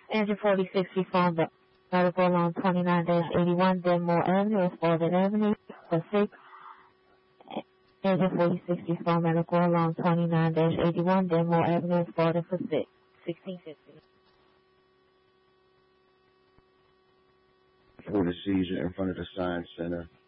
Engine 4060 from the medical along 29-81 Denmore Avenue, Spalding Avenue, for 6. Engine 4060 from medical along 29-81 Denmore Avenue, Spalding for 6. 1650. For the seizure in front of the Science Center.